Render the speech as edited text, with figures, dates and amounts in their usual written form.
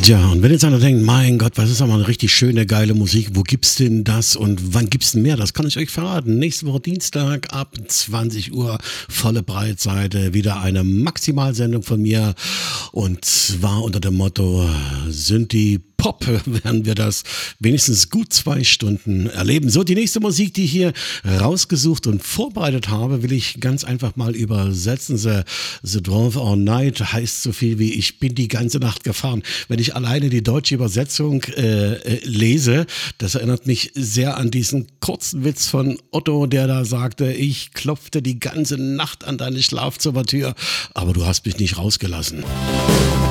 Ja, und wenn jetzt einer denkt, mein Gott, was ist aber eine richtig schöne, geile Musik, wo gibt's denn das und wann gibt's denn mehr? Das kann ich euch verraten. Nächste Woche Dienstag ab 20 Uhr, volle Breitseite, wieder eine Maximalsendung von mir und zwar unter dem Motto Synthie Pop werden wir das wenigstens gut 2 Stunden erleben. So, die nächste Musik, die ich hier rausgesucht und vorbereitet habe, will ich ganz einfach mal übersetzen. The Drove All Night heißt so viel wie ich bin die ganze Nacht gefahren. Wenn ich alleine die deutsche Übersetzung lese, das erinnert mich sehr an diesen kurzen Witz von Otto, der da sagte, ich klopfte die ganze Nacht an deine Schlafzimmertür, aber du hast mich nicht rausgelassen.